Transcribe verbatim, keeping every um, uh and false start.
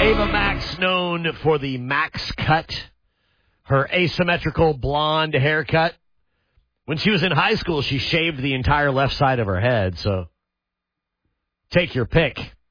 Ava Max, known for the Max cut, her asymmetrical blonde haircut. When she was in high school, she shaved the entire left side of her head, so take your pick.